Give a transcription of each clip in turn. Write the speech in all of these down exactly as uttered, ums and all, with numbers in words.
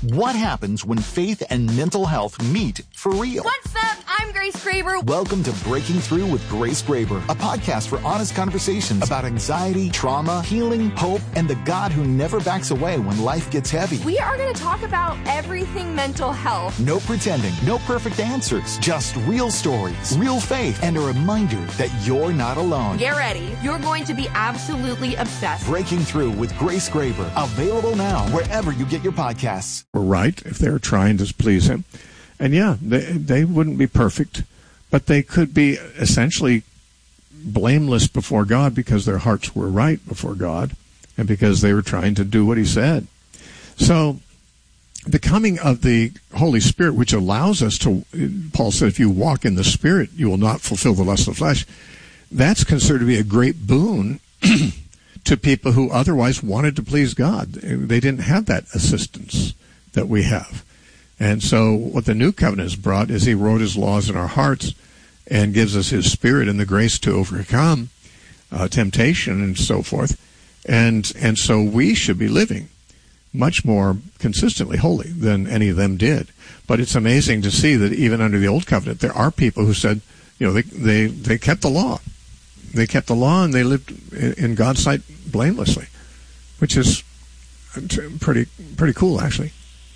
What happens when faith and mental health meet for real? What's up? I'm Grace Graber. Welcome to Breaking Through with Grace Graber, a podcast for honest conversations about anxiety, trauma, healing, hope, and the God who never backs away when life gets heavy. We are going to talk about everything mental health. No pretending, no perfect answers, just real stories, real faith, and a reminder that you're not alone. Get ready. You're going to be absolutely obsessed. Breaking Through with Grace Graber, available now wherever you get your podcasts. Were right if they were trying to please him. And yeah, they, they wouldn't be perfect, but they could be essentially blameless before God because their hearts were right before God and because they were trying to do what he said. So the coming of the Holy Spirit, which allows us to, Paul said, if you walk in the Spirit, you will not fulfill the lust of the flesh. That's considered to be a great boon to people who otherwise wanted to please God. They didn't have that assistance that we have. And so what the new covenant has brought is he wrote his laws in our hearts and gives us his Spirit and the grace to overcome uh, temptation and so forth. And and so we should be living much more consistently holy than any of them did. But it's amazing to see that even under the old covenant, there are people who said, you know, they they, they kept the law. They kept the law and they lived in, in God's sight blamelessly, which is pretty pretty cool, actually.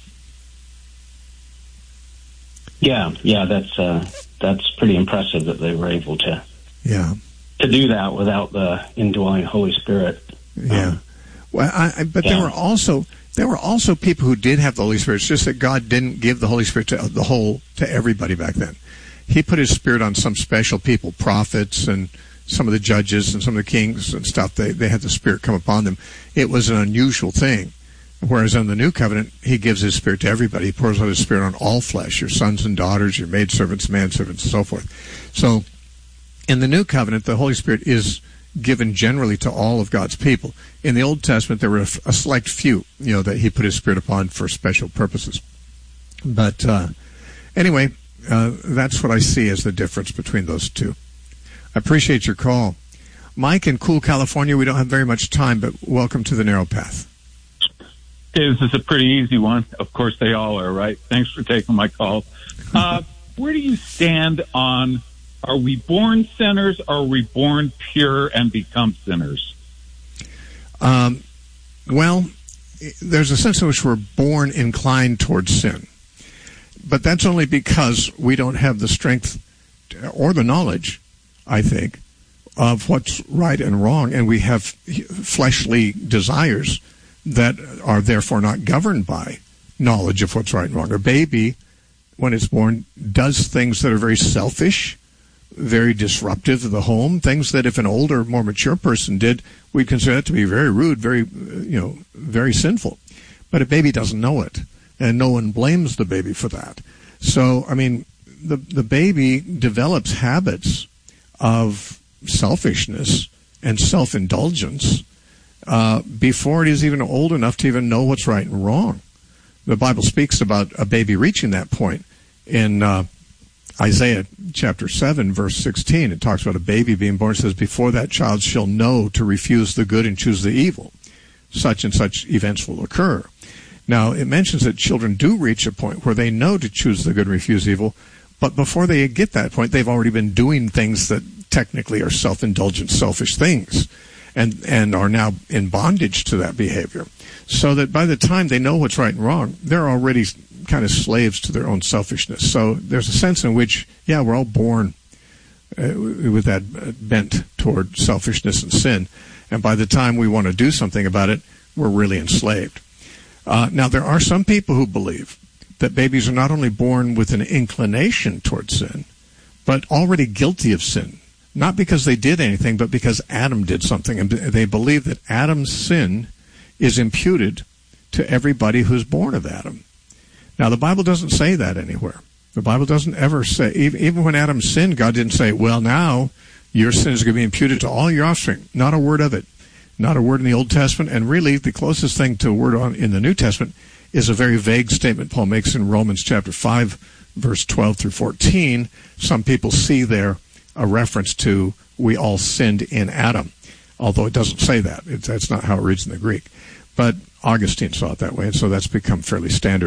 Yeah, yeah, that's uh, that's pretty impressive that they were able to yeah to do that without the indwelling Holy Spirit. Yeah, um, well, I, I, but yeah. there were also there were also people who did have the Holy Spirit. It's just that God didn't give the Holy Spirit to the whole to everybody back then. He put his Spirit on some special people, prophets and some of the judges and some of the kings and stuff. They they had the Spirit come upon them. It was an unusual thing. Whereas in the new covenant, he gives his Spirit to everybody. He pours out his Spirit on all flesh, your sons and daughters, your maidservants, manservants, and so forth. So in the new covenant, the Holy Spirit is given generally to all of God's people. In the Old Testament, there were a, a select few, you know, that he put his Spirit upon for special purposes. But uh, anyway, uh, that's what I see as the difference between those two. I appreciate your call. Mike in Cool, California, we don't have very much time, but welcome to the Narrow Path. This is a pretty easy one. Of course, they all are, right? Thanks for taking my call. Uh, where do you stand on, are we born sinners, or are we born pure and become sinners? Um, well, there's a sense in which we're born inclined towards sin. But that's only because we don't have the strength or the knowledge, I think, of what's right and wrong, and we have fleshly desires that are therefore not governed by knowledge of what's right and wrong. A baby, when it's born, does things that are very selfish, very disruptive of the home, things that if an older, more mature person did, we'd consider that to be very rude, very, you know, very sinful. But a baby doesn't know it, and no one blames the baby for that. So, I mean, the the baby develops habits of selfishness and self-indulgence Uh, before it is even old enough to even know what's right and wrong. The Bible speaks about a baby reaching that point in uh, Isaiah chapter seven, verse sixteen. It talks about a baby being born. It says, before that child shall know to refuse the good and choose the evil, such and such events will occur. Now, it mentions that children do reach a point where they know to choose the good and refuse evil, but before they get that point, they've already been doing things that technically are self-indulgent, selfish things. And, and are now in bondage to that behavior. So that by the time they know what's right and wrong, they're already kind of slaves to their own selfishness. So there's a sense in which, yeah, we're all born uh, with that bent toward selfishness and sin. And by the time we want to do something about it, we're really enslaved. Uh, now, there are some people who believe that babies are not only born with an inclination toward sin, but already guilty of sin. Not because they did anything, but because Adam did something. And they believe that Adam's sin is imputed to everybody who's born of Adam. Now, the Bible doesn't say that anywhere. The Bible doesn't ever say, even when Adam sinned, God didn't say, well, now your sin is going to be imputed to all your offspring. Not a word of it. Not a word in the Old Testament. And really, the closest thing to a word on in the New Testament is a very vague statement Paul makes in Romans chapter five, verse twelve through fourteen. Some people see there a reference to we all sinned in Adam, although it doesn't say that. It's, that's not how it reads in the Greek. But Augustine saw it that way, and so that's become fairly standard.